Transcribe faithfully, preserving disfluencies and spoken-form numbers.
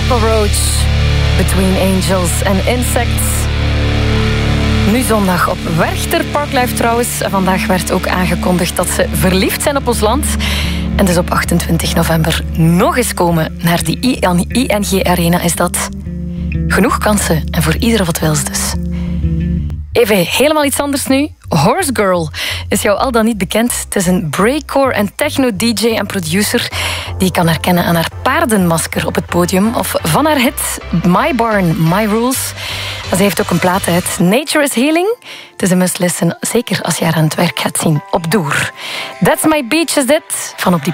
Papa Roach, Between Angels and Insects. Nu zondag op Werchter Parklife trouwens. Vandaag werd ook aangekondigd dat ze verliefd zijn op ons land. En dus op achtentwintig november nog eens komen naar die I N G Arena is dat. Genoeg kansen en voor ieder wat wils dus. Even helemaal iets anders nu. Horse Girl is jou al dan niet bekend. Het is een breakcore en techno-D J en producer die je kan herkennen aan haar paardenmasker op het podium of van haar hit My Barn, My Rules. Ze heeft ook een plaat uit Nature is Healing. Het is een must listen, zeker als je haar aan het werk gaat zien op Doer. That's My Beach is dit, van op die